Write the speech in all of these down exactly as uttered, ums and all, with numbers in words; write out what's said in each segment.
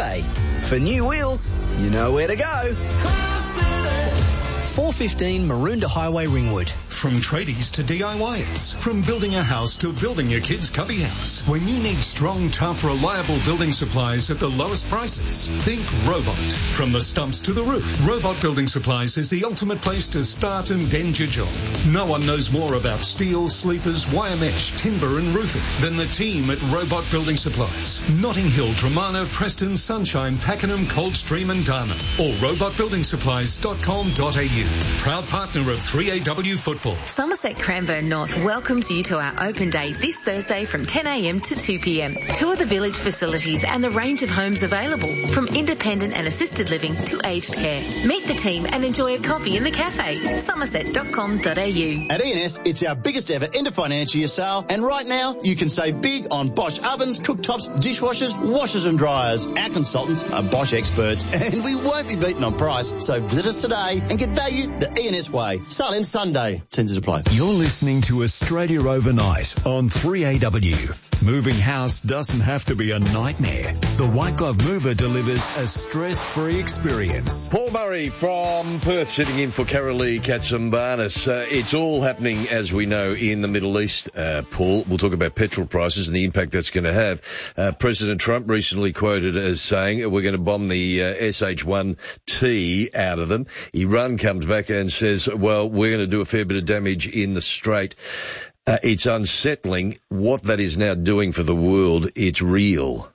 Cafe. For new wheels, you know where to go. four fifteen Maroondah Highway, Ringwood. From tradies to D I Yers, from building a house to building your kid's cubby house. When you need strong, tough, reliable building supplies at the lowest prices, think Robot. From the stumps to the roof, Robot Building Supplies is the ultimate place to start and end your job. No one knows more about steel, sleepers, wire mesh, timber and roofing than the team at Robot Building Supplies. Notting Hill, Dramana, Preston, Sunshine, Pakenham, Coldstream and Darnham. Or robot building supplies dot com dot a u. Proud partner of three A W Football. Somerset Cranbourne North welcomes you to our open day this Thursday from ten a m to two p m. Tour the village facilities and the range of homes available, from independent and assisted living to aged care. Meet the team and enjoy a coffee in the cafe. somerset dot com dot a u. At E and S, it's our biggest ever end of financial year sale, and right now you can save big on Bosch ovens, cooktops, dishwashers, washers and dryers. Our consultants are Bosch experts, and we won't be beaten on price, so visit us today and get value the E and S way. Sale ends Sunday. Tends to apply. You're listening to Australia Overnight on three A W. Moving house doesn't have to be a nightmare. The White Glove Mover delivers a stress-free experience. Paul Murray from Perth sitting in for Carolee Katsambanis. Uh, it's all happening, as we know, in the Middle East, uh, Paul. We'll talk about petrol prices and the impact that's going to have. Uh, President Trump recently quoted as saying, we're going to bomb the uh, S H one T out of them. Iran comes back and says, well, we're going to do a fair bit of damage in the Strait. Uh, it's unsettling what that is now doing for the world. It's real.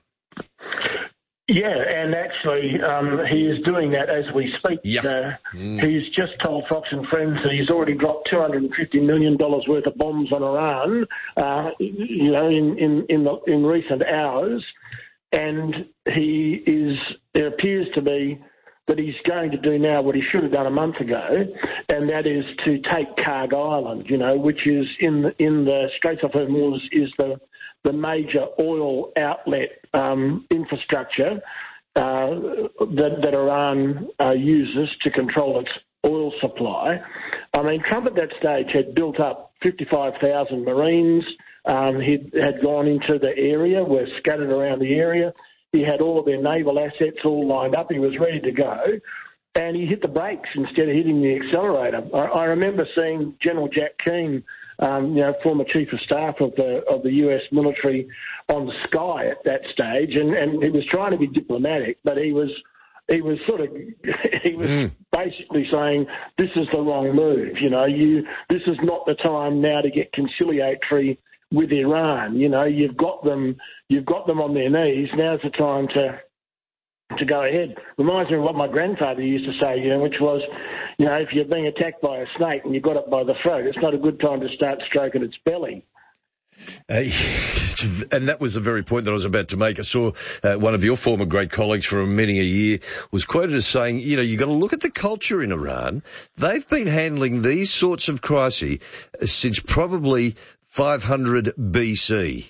Yeah, and actually um, he is doing that as we speak. Yep. Uh, mm. He's just told Fox and Friends that he's already dropped two hundred fifty million dollars worth of bombs on Iran, uh, you know, in, in, in, the, in recent hours. And he is, it appears to be that he's going to do now what he should have done a month ago, and that is to take Karg Island, you know, which is in the, in the Straits of Hormuz, is the the major oil outlet um, infrastructure uh, that, that Iran uh, uses to control its oil supply. I mean, Trump at that stage had built up fifty-five thousand Marines. Um, he had gone into the area, were scattered around the area. He had all of their naval assets all lined up. He was ready to go. And he hit the brakes instead of hitting the accelerator. I, I remember seeing General Jack Keane, um, you know, former Chief of Staff of the of the U S military, on the Sky at that stage, and, and he was trying to be diplomatic, but he was he was sort of he was mm. basically saying, this is the wrong move. You know, you this is not the time now to get conciliatory with Iran. You know, you've got them, you've got them on their knees. Now's the time to to go ahead. Reminds me of what my grandfather used to say, you know, which was, you know, if you're being attacked by a snake and you got it by the throat, it's not a good time to start stroking its belly. Uh, and that was the very point that I was about to make. I saw uh, one of your former great colleagues from many a year was quoted as saying, you know, you've got to look at the culture in Iran. They've been handling these sorts of crises since probably five hundred B C.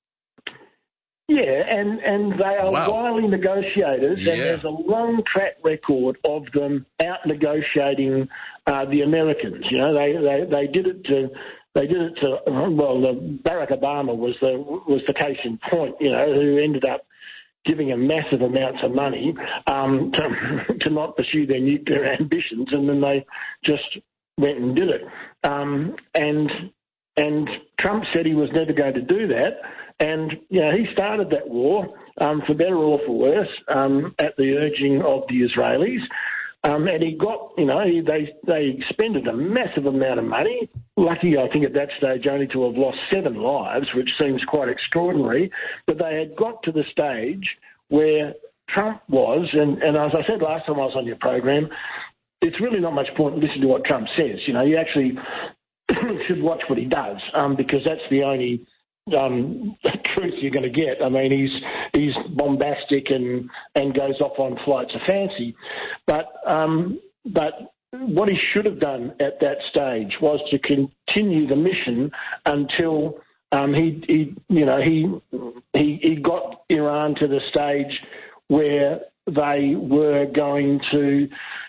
Yeah, and, and they are wow. wily negotiators, yeah. and there's a long track record of them out-negotiating uh, the Americans. You know, they, they, they did it to... They did it to, well, Barack Obama was the was the case in point, you know, who ended up giving them massive amounts of money um, to, to not pursue their nuclear ambitions, and then they just went and did it. Um, and and Trump said he was never going to do that, and, you know, he started that war, um, for better or for worse, um, at the urging of the Israelis. Um, and he got, you know, he, they they expended a massive amount of money. Lucky, I think, at that stage only to have lost seven lives, which seems quite extraordinary. But they had got to the stage where Trump was, and, and as I said last time I was on your program, it's really not much point in listening to what Trump says. You know, you actually should watch what he does, um, because that's the only Um, truth you're going to get. I mean, he's he's bombastic and, and goes off on flights of fancy, but um, but what he should have done at that stage was to continue the mission until um, he he you know he he he got Iran to the stage where they were going to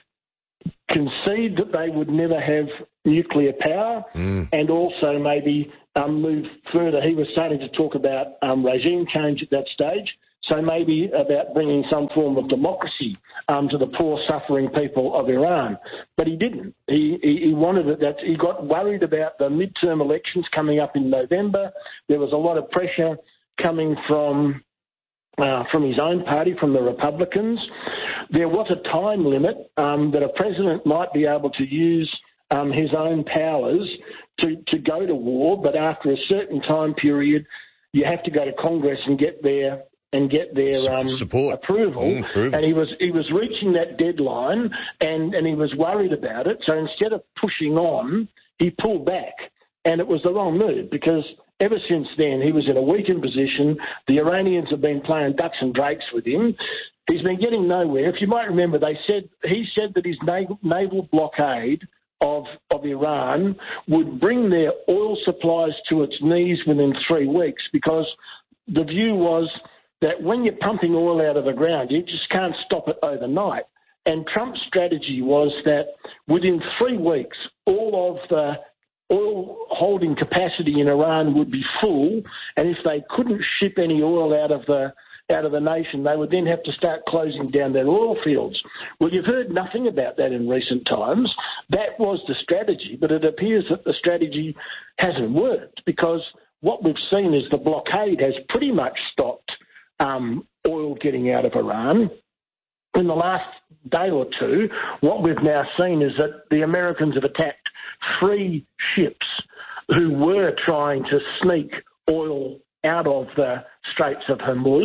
concede that they would never have nuclear power, mm. and also maybe um, move further. He was starting to talk about um, regime change at that stage, so maybe about bringing some form of democracy um, to the poor, suffering people of Iran. But he didn't. He, he, he wanted it. That he got worried about the midterm elections coming up in November. There was a lot of pressure coming from uh, from his own party, from the Republicans. There was a time limit um, that a president might be able to use um, his own powers to, to go to war, but after a certain time period, you have to go to Congress and get their and get their um, support approval. Mm, approval. And he was he was reaching that deadline, and, and he was worried about it. So instead of pushing on, he pulled back, and it was the wrong move because ever since then he was in a weakened position. The Iranians have been playing ducks and drakes with him. He's been getting nowhere. If you might remember, they said he said that his naval, naval blockade of of Iran would bring their oil supplies to its knees within three weeks because the view was that when you're pumping oil out of the ground, you just can't stop it overnight. And Trump's strategy was that within three weeks, all of the oil holding capacity in Iran would be full, and if they couldn't ship any oil out of the out of the nation, they would then have to start closing down their oil fields. Well, you've heard nothing about that in recent times. That was the strategy, but it appears that the strategy hasn't worked because what we've seen is the blockade has pretty much stopped um, oil getting out of Iran. In the last day or two, what we've now seen is that the Americans have attacked three ships who were trying to sneak oil out of the Straits of Hormuz.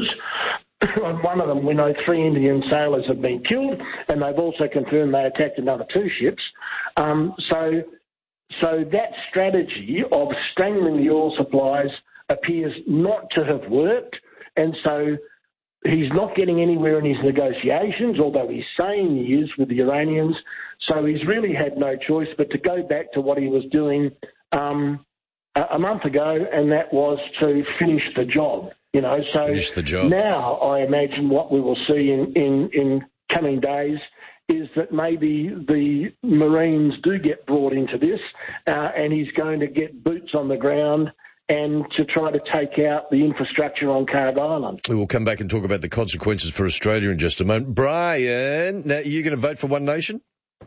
On one of them, we know three Indian sailors have been killed, and they've also confirmed they attacked another two ships. Um, so, so that strategy of strangling the oil supplies appears not to have worked, and so he's not getting anywhere in his negotiations, although he's saying he is with the Iranians. So he's really had no choice but to go back to what he was doing um, a month ago, and that was to finish the job. You know, so finish the job. Now I imagine what we will see in, in, in coming days is that maybe the Marines do get brought into this, uh, and he's going to get boots on the ground and to try to take out the infrastructure on Carib Island. We will come back and talk about the consequences for Australia in just a moment. Brian, now you're going to vote for One Nation?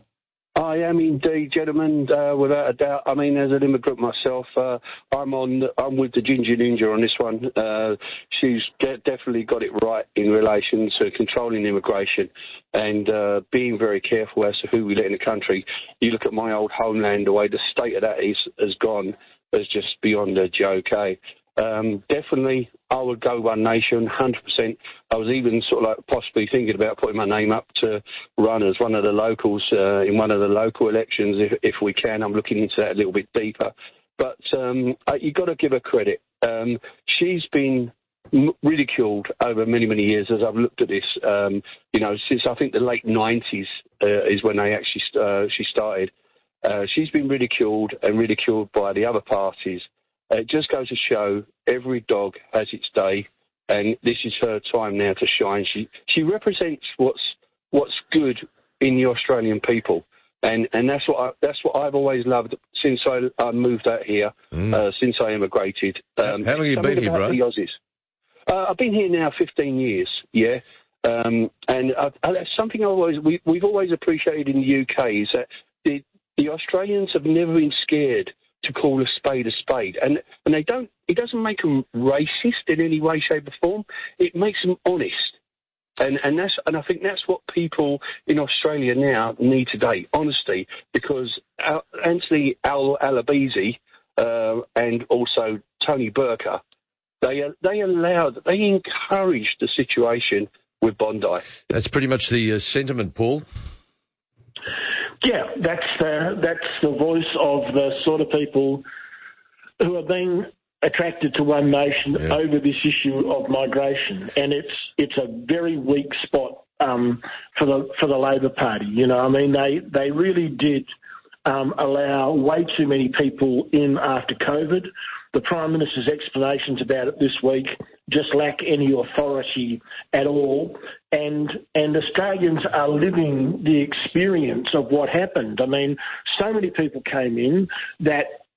I am indeed, gentlemen, uh, without a doubt. I mean, as an immigrant myself, uh, I'm on. I'm with the Ginger Ninja on this one. Uh, she's de- definitely got it right in relation to controlling immigration and uh, being very careful as to who we let in the country. You look at my old homeland, the way the state of that is has gone is just beyond a joke, eh? Um, definitely, I would go One Nation, one hundred percent. I was even sort of like possibly thinking about putting my name up to run as one of the locals uh, in one of the local elections, if, if we can. I'm looking into that a little bit deeper. But um, you've got to give her credit. Um, she's been ridiculed over many, many years as I've looked at this, um, you know, since I think the late nineties uh, is when they actually uh, she started. Uh, she's been ridiculed and ridiculed by the other parties. Uh, it just goes to show every dog has its day, and this is her time now to shine. She she represents what's what's good in the Australian people, and and that's what I, that's what I've always loved since I, I moved out here, mm. uh, since I immigrated. Um, How long have you been here, bro? The Aussies. Uh, I've been here now fifteen years. Yeah. Um, and I, I, that's something I've always we, we've always appreciated in the U K is that the the Australians have never been scared to call a spade a spade, and and they don't. It doesn't make them racist in any way, shape, or form. It makes them honest, and and that's and I think that's what people in Australia now need today: honesty. Because Al, Anthony Al Albanese uh, and also Tony Burke, they they allowed, they encouraged the situation with Bondi. That's pretty much the uh, sentiment, Paul. Yeah, that's uh, that's the voice of the sort of people who are being attracted to One Nation yeah. over this issue of migration, and it's it's a very weak spot um, for the for the Labor Party. You know, I mean, they they really did um, allow way too many people in after COVID. The Prime Minister's explanations about it this week just lack any authority at all. And and Australians are living the experience of what happened. I mean, so many people came in that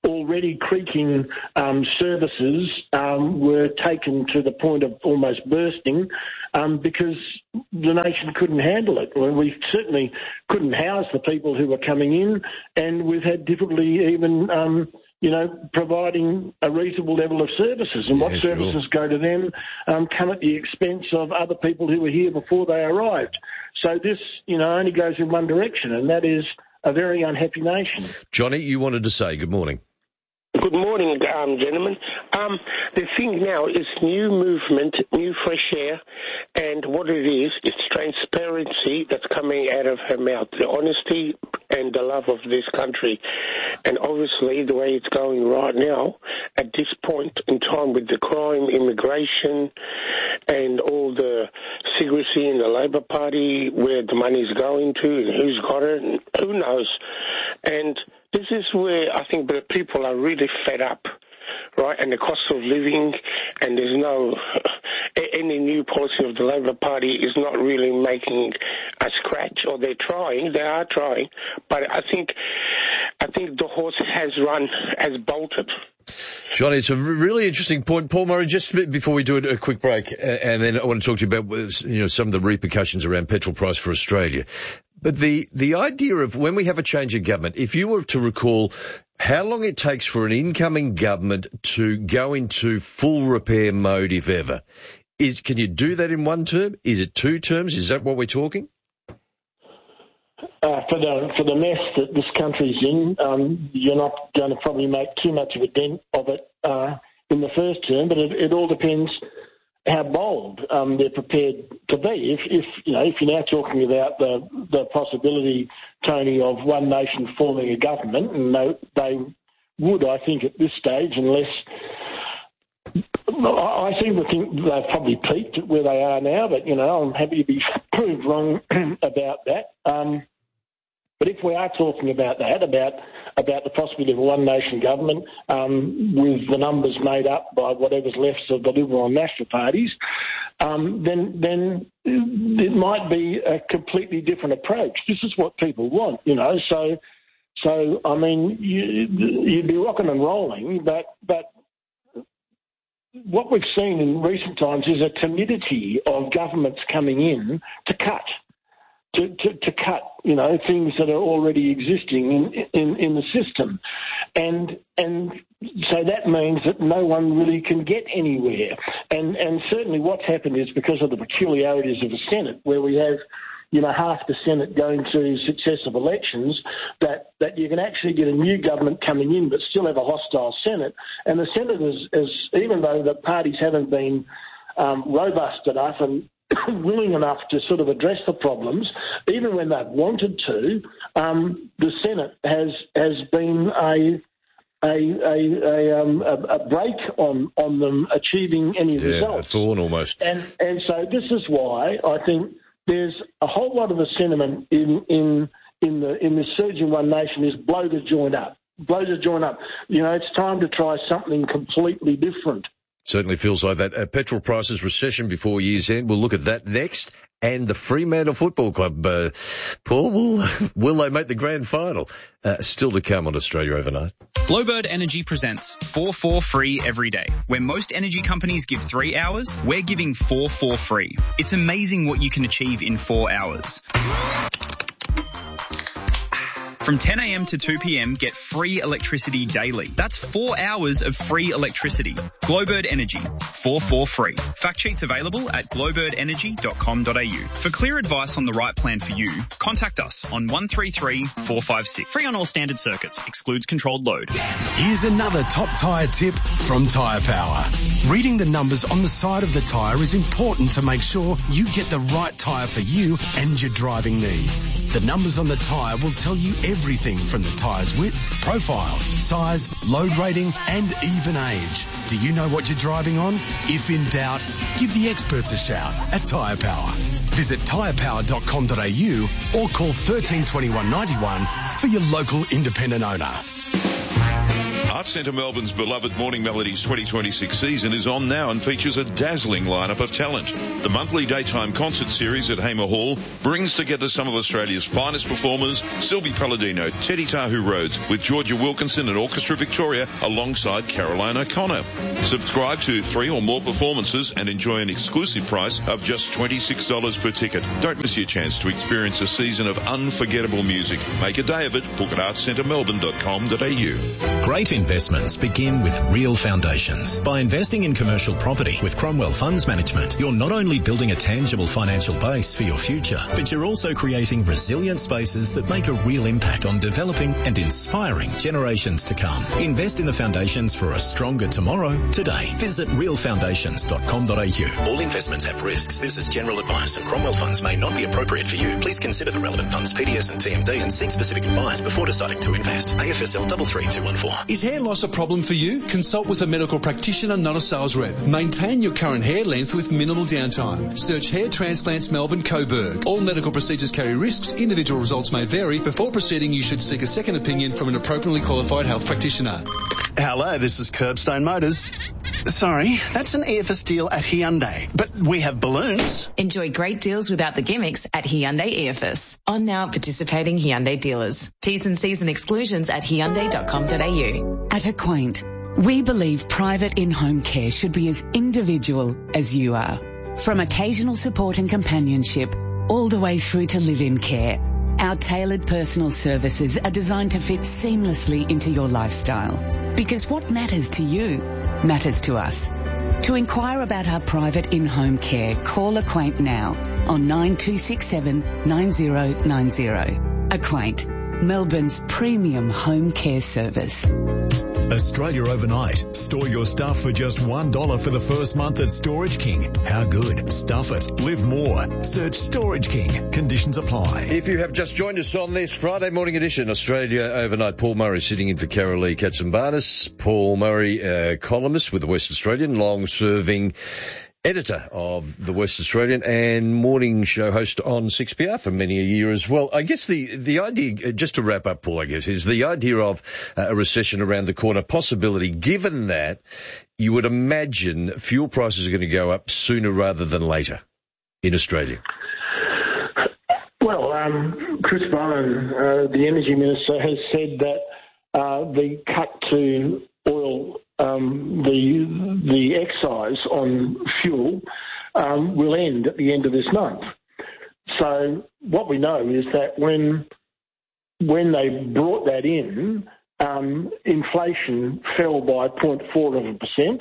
already creaking um, services um, were taken to the point of almost bursting um, because the nation couldn't handle it. Well, we certainly couldn't house the people who were coming in, and we've had difficulty even, um, you know, providing a reasonable level of services. And yeah, what services sure. go to them um, come at the expense of other people who were here before they arrived. So this, you know, only goes in one direction, and that is a very unhappy nation. Johnny, you wanted to say good morning. Good morning, um, gentlemen. Um, the thing now is new movement, new fresh air, and what it is, it's transparency that's coming out of her mouth, the honesty and the love of this country. And obviously, the way it's going right now, at this point in time with the crime, immigration, and all the secrecy in the Labor Party, where the money's going to and who's got it, and who knows. And this is where I think the people are really fed up, right? And the cost of living, and there's no, any new policy of the Labor Party is not really making a scratch, or they're trying, they are trying, but I think, I think the horse has run, has bolted. Johnny, it's a really interesting point. Paul Murray, just before we do a quick break, and then I want to talk to you about, you know, some of the repercussions around petrol price for Australia. But the, the idea of when we have a change in government, if you were to recall how long it takes for an incoming government to go into full repair mode, if ever, is can you do that in one term? Is it two terms? Is that what we're talking? Uh, for the for the mess that this country's in, um, you're not going to probably make too much of a dent of it uh, in the first term, but it, it all depends how bold um, they're prepared to be. If, if you know, if you're now talking about the the possibility, Tony, of one nation forming a government, and they, they would, I think, at this stage, unless I seem to think they've probably peaked at where they are now. But you know, I'm happy to be proved wrong about that. Um, But if we are talking about that, about about the possibility of a one-nation government um, with the numbers made up by whatever's left of the Liberal and National parties, um, then then it might be a completely different approach. This is what people want, you know. So, so I mean, you, you'd be rocking and rolling, but but what we've seen in recent times is a timidity of governments coming in to cut. To, to, to cut, you know, things that are already existing in, in, in the system. And and so that means that no one really can get anywhere. And and certainly what's happened is because of the peculiarities of the Senate, where we have, you know, half the Senate going to successive elections, that, that you can actually get a new government coming in but still have a hostile Senate. And the Senate is, is even though the parties haven't been um, robust enough and willing enough to sort of address the problems, even when they've wanted to, um, the Senate has has been a a a, a, um, a, a break on, on them achieving any yeah, results. A thorn almost. And and so this is why I think there's a whole lot of the sentiment in in in the in the surging one nation is blow the joint up, blow the joint up. You know, it's time to try something completely different. Certainly feels like that. Uh, petrol prices, recession before year's end. We'll look at that next. And the Fremantle Football Club, uh, Paul, will, will they make the grand final? Uh, still to come on Australia Overnight. Glowbird Energy presents four four free every day. Where most energy companies give three hours, we're giving four four free. It's amazing what you can achieve in four hours. From ten a.m. to two p.m, get free electricity daily. That's four hours of free electricity. Glowbird Energy, four four free. Fact sheets available at glowbird energy dot com dot a u. For clear advice on the right plan for you, contact us on one three three, four five six. Free on all standard circuits. Excludes controlled load. Here's another top tyre tip from Tyre Power. Reading the numbers on the side of the tyre is important to make sure you get the right tyre for you and your driving needs. The numbers on the tyre will tell you everything from the tyre's width, profile, size, load rating, and even age. Do you know what you're driving on? If in doubt, give the experts a shout at Tyre Power. Visit tyre power dot com dot a u or call one three two one, nine one for your local independent owner. Arts Centre Melbourne's beloved Morning Melodies twenty twenty-six season is on now and features a dazzling lineup of talent. The monthly daytime concert series at Hamer Hall brings together some of Australia's finest performers, Sylvie Palladino, Teddy Tahu Rhodes, with Georgia Wilkinson and Orchestra Victoria alongside Caroline O'Connor. Subscribe to three or more performances and enjoy an exclusive price of just twenty-six dollars per ticket. Don't miss your chance to experience a season of unforgettable music. Make a day of it. Book at arts centre melbourne dot com dot a u. Great investments begin with real foundations. By investing in commercial property with Cromwell Funds Management, you're not only building a tangible financial base for your future, but you're also creating resilient spaces that make a real impact on developing and inspiring generations to come. Invest in the foundations for a stronger tomorrow today. Visit real foundations dot com dot a u. All investments have risks. This is general advice, and Cromwell Funds may not be appropriate for you. Please consider the relevant funds, P D S and T M D, and seek specific advice before deciding to invest. A F S L three three two one four. Is hair loss a problem for you? Consult with a medical practitioner, not a sales rep. Maintain your current hair length with minimal downtime. Search Hair Transplants Melbourne Coburg. All medical procedures carry risks. Individual results may vary. Before proceeding, you should seek a second opinion from an appropriately qualified health practitioner. Hello, this is Curbstone Motors. Sorry, that's an E F S deal at Hyundai, but we have balloons. Enjoy great deals without the gimmicks at Hyundai E F S. On now participating Hyundai dealers. T's and C's and exclusions at hyundai dot com dot a u. At Acquaint, we believe private in-home care should be as individual as you are. From occasional support and companionship, all the way through to live-in care, our tailored personal services are designed to fit seamlessly into your lifestyle. Because what matters to you matters to us. To inquire about our private in-home care, call Acquaint now on nine two six seven nine zero nine zero. Acquaint, Melbourne's premium home care service. Australia Overnight. Store your stuff for just one dollar for the first month at Storage King. How good? Stuff it. Live more. Search Storage King. Conditions apply. If you have just joined us on this Friday morning edition, Australia Overnight, Paul Murray sitting in for Carolee Katsimbarnis. Paul Murray, uh, columnist with the West Australian, long-serving editor of the West Australian and morning show host on six P R for many a year as well. I guess the, the idea, just to wrap up, Paul, I guess, is the idea of uh, a recession around the corner possibility, given that you would imagine fuel prices are going to go up sooner rather than later in Australia. Well, um, Chris Bowen, uh, the Energy Minister, has said that uh, the cut to oil Um, the the excise on fuel um, will end at the end of this month. So what we know is that when when they brought that in, um, inflation fell by zero point four of a percent.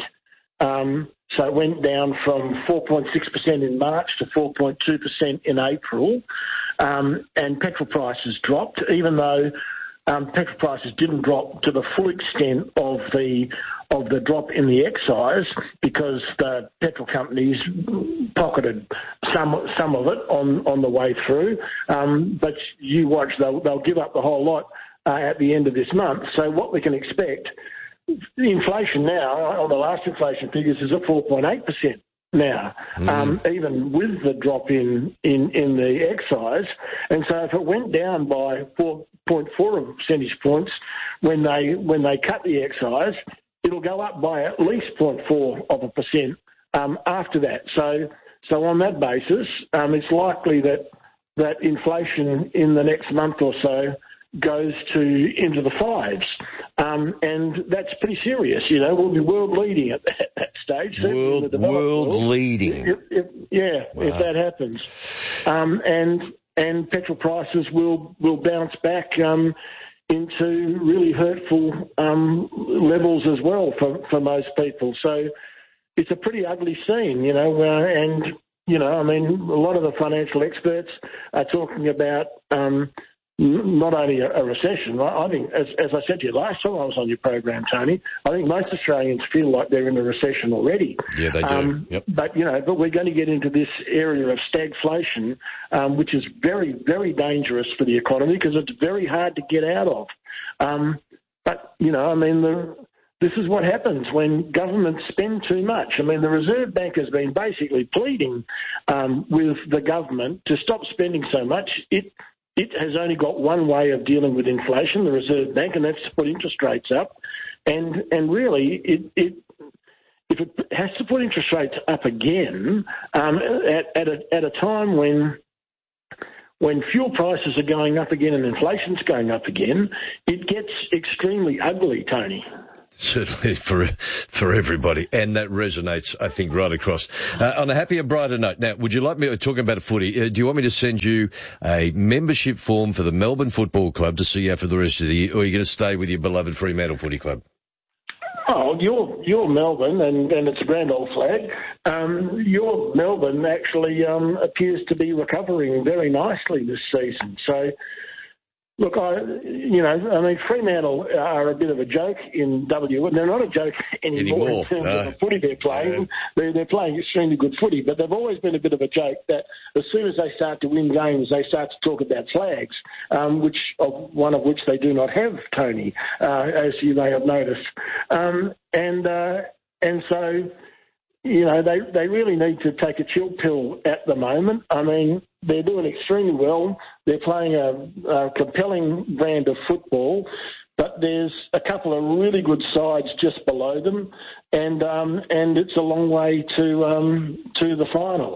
Um, so it went down from four point six percent in March to four point two percent in April, um, and petrol prices dropped, even though Um, petrol prices didn't drop to the full extent of the of the drop in the excise, because the petrol companies pocketed some some of it on, on the way through. Um, but you watch, they'll, they'll give up the whole lot uh, at the end of this month. So what we can expect, the inflation now on the last inflation figures is at four point eight percent. Now, mm. um, even with the drop in, in, in the excise. And so if it went down by four point four percentage points when they when they cut the excise, it'll go up by at least zero point four of a percent um, after that. So so on that basis, um, it's likely that that inflation in the next month or so goes to into the fives. Um, and that's pretty serious. You know, we'll be world leading at that, that stage. World, world world, leading. If, if, yeah, wow. If that happens. Um, and and petrol prices will, will bounce back um, into really hurtful um, levels as well for, for most people. So it's a pretty ugly scene, you know, uh, and, you know, I mean, a lot of the financial experts are talking about um, not only a, a recession. I think, as, as I said to you last time I was on your program, Tony, I think most Australians feel like they're in a recession already. Yeah, they do. Um, yep. But, you know, but we're going to get into this area of stagflation, um, which is very, very dangerous for the economy because it's very hard to get out of. Um, but, you know, I mean, the, this is what happens when governments spend too much. I mean, the Reserve Bank has been basically pleading um, with the government to stop spending so much. It It has only got one way of dealing with inflation, the Reserve Bank, and that's to put interest rates up. and and really it. it if it has to put interest rates up again um, at, at, a, at a time when when fuel prices are going up again and inflation's going up again, it gets extremely ugly, Tony. Certainly for for everybody, and that resonates, I think, right across. Uh, on a happier, brighter note, now, would you like me, talking about a footy, uh, do you want me to send you a membership form for the Melbourne Football Club to see you out for the rest of the year, or are you going to stay with your beloved Fremantle Footy Club? Oh, you're, you're Melbourne, and, and it's a grand old flag. Um, your Melbourne actually um, appears to be recovering very nicely this season. So, look, I, you know, I mean, Fremantle are a bit of a joke in W. They're not a joke anymore, anymore. in terms no. of the footy they're playing. No. They're, they're playing extremely good footy, but they've always been a bit of a joke that as soon as they start to win games, they start to talk about flags, um, which of, one of which they do not have, Tony, uh, as you may have noticed. Um, and uh, and so, you know, they, they really need to take a chill pill at the moment. I mean, they're doing extremely well. They're playing a, a compelling brand of football, but there's a couple of really good sides just below them, and um, and it's a long way to um, to the finals.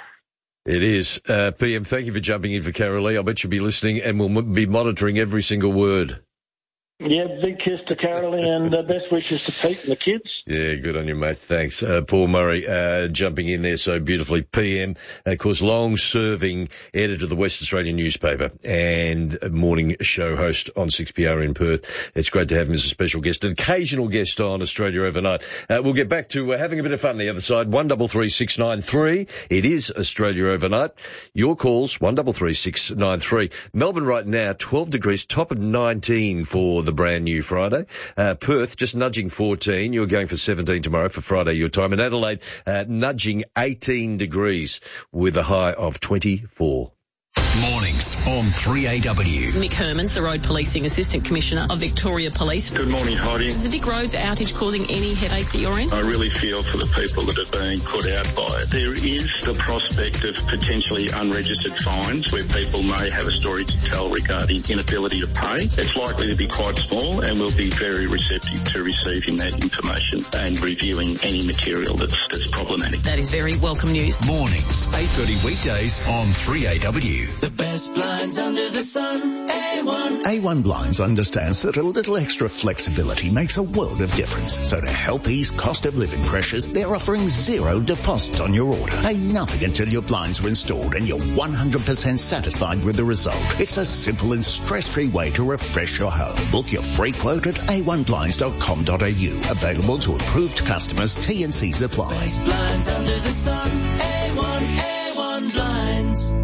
It is. Uh, P M, thank you for jumping in for Carolee. I bet you'll be listening, and we'll m- be monitoring every single word. Yeah, big kiss to Carolee and uh, best wishes to Pete and the kids. Yeah, good on you, mate. Thanks. Uh, Paul Murray uh, jumping in there so beautifully. P M, of course, long-serving editor of the West Australian newspaper and a morning show host on six P R in Perth. It's great to have him as a special guest, an occasional guest on Australia Overnight. Uh, we'll get back to uh, having a bit of fun on the other side. one double three six nine three. It is Australia Overnight. Your calls, one double three six nine three. Melbourne right now, twelve degrees, top of nineteen for the brand new Friday. Uh, Perth just nudging fourteen. You're going for seventeen tomorrow for Friday your time. And Adelaide uh, nudging eighteen degrees with a high of twenty-four. Mornings on three A W. Mick Hermans, the Road Policing Assistant Commissioner of Victoria Police. Good morning, Heidi. Is the Vic Roads outage causing any headaches at your end? I really feel for the people that are being put out by it. There is the prospect of potentially unregistered fines where people may have a story to tell regarding inability to pay. It's likely to be quite small, and we'll be very receptive to receiving that information and reviewing any material that's, that's problematic. That is very welcome news. Mornings, eight thirty weekdays on three A W. The best blinds under the sun, A one. A one Blinds understands that a little extra flexibility makes a world of difference. So to help ease cost of living pressures, they're offering zero deposit on your order. Pay nothing until your blinds are installed and you're one hundred percent satisfied with the result. It's a simple and stress-free way to refresh your home. Book your free quote at a one blinds dot com dot a u. Available to approved customers. T and C's apply. Best blinds under the sun, A one, A one Blinds.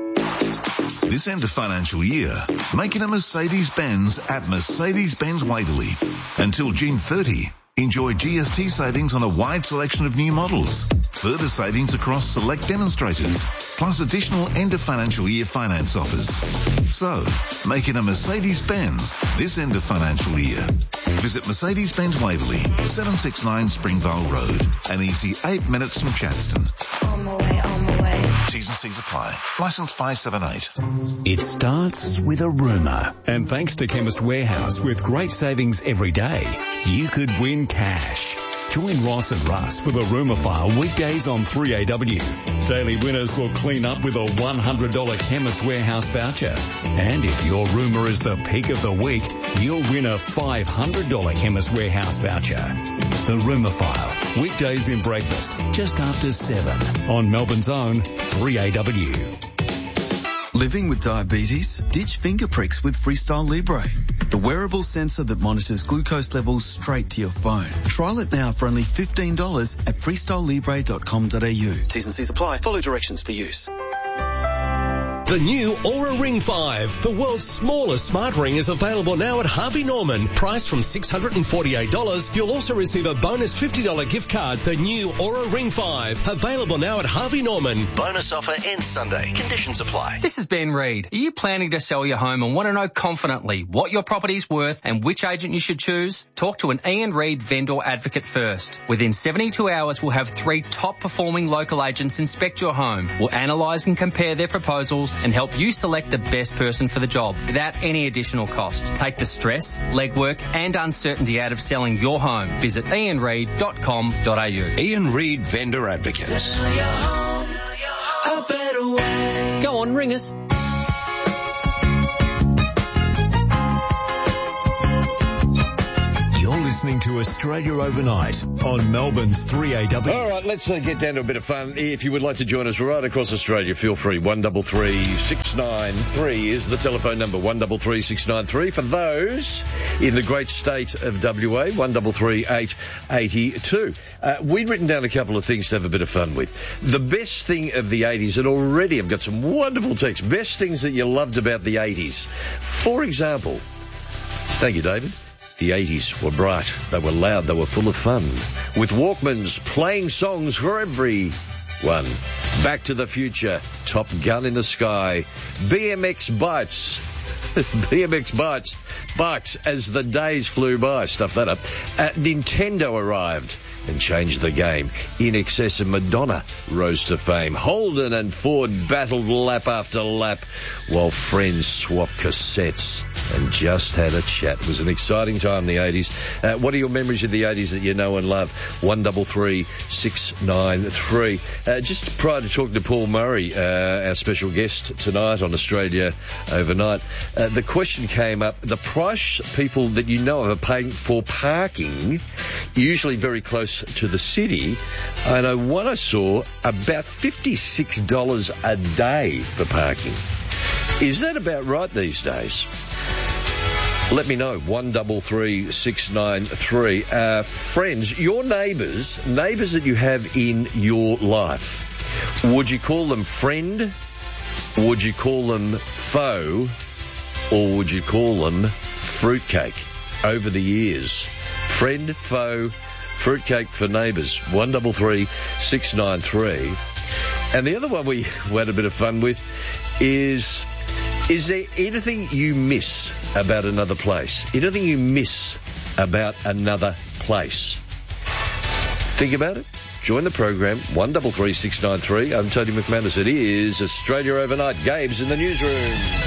This end of financial year, making a Mercedes-Benz at Mercedes-Benz Waverley. Until June thirtieth, enjoy G S T savings on a wide selection of new models. Further savings across select demonstrators, plus additional end of financial year finance offers. So, making a Mercedes-Benz this end of financial year. Visit Mercedes-Benz Waverley, seven sixty-nine Springvale Road, an easy eight minutes from Chadstone. On my way, on my way. T's and C's apply. Licence five seven eight. It starts with a rumour. And thanks to Chemist Warehouse, with great savings every day, you could win cash. Join Ross and Russ for the Rumour File weekdays on three A W. Daily winners will clean up with a one hundred dollars Chemist Warehouse voucher. And if your rumour is the peak of the week, you'll win a five hundred dollars Chemist Warehouse voucher. The Rumour File, weekdays in breakfast, just after seven on Melbourne's own three A W. Living with diabetes? Ditch finger pricks with Freestyle Libre, the wearable sensor that monitors glucose levels straight to your phone. Trial it now for only fifteen dollars at freestyle libre dot com dot a u. T's and C's apply. Follow directions for use. The new Oura Ring five, the world's smallest smart ring, is available now at Harvey Norman. Priced from six hundred forty-eight dollars, you'll also receive a bonus fifty dollars gift card. The new Oura Ring five, available now at Harvey Norman. Bonus offer ends Sunday. Conditions apply. This is Ben Reid. Are you planning to sell your home and want to know confidently what your property's worth and which agent you should choose? Talk to an Ian Reid vendor advocate first. Within seventy-two hours, we'll have three top performing local agents inspect your home. We'll analyse and compare their proposals and help you select the best person for the job without any additional cost. Take the stress, legwork and uncertainty out of selling your home. Visit ian reid dot com dot a u. Ian Reid Vendor Advocates. Go on, ring us. You're listening to Australia Overnight on Melbourne's three A W. All right, let's uh, get down to a bit of fun. If you would like to join us right across Australia, feel free. one double three six nine three is the telephone number. one double three six nine three. For those in the great state of W A, one double three eight eight two. Uh, we'd written down a couple of things to have a bit of fun with. The best thing of the eighties, and already I've got some wonderful texts. Best things that you loved about the eighties. For example, thank you, David. The eighties were bright, they were loud, they were full of fun. With Walkmans playing songs for everyone. Back to the Future, Top Gun in the Sky, B M X bikes, B M X bikes, bikes as the days flew by, stuff that up. Uh, Nintendo arrived and changed the game. In Excess and Madonna rose to fame. Holden and Ford battled lap after lap while friends swapped cassettes and just had a chat. It was an exciting time in the eighties. Uh, what are your memories of the eighties that you know and love? one double three six nine three. Uh, just prior to talking to Paul Murray, uh, our special guest tonight on Australia Overnight, uh, the question came up, the price people that you know of are paying for parking, usually very close to the city. I know one I saw, about fifty-six dollars a day for parking. Is that about right these days? Let me know. one double three six nine three. Uh, friends, your neighbours, neighbours that you have in your life, would you call them friend? Would you call them foe? Or would you call them fruitcake over the years? Friend, foe, fruitcake for neighbours. one double three six nine three. And the other one we had a bit of fun with is, is there anything you miss about another place? Anything you miss about another place? Think about it. Join the program. one double three six nine three. I'm Tony McManus. It is Australia Overnight. Gabe's in the newsroom.